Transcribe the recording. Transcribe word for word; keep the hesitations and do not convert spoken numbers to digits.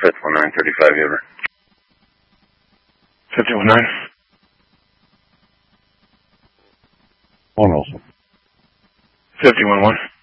fifty one nine thirty-five Uber. fifty one nine. One also. fifty one one.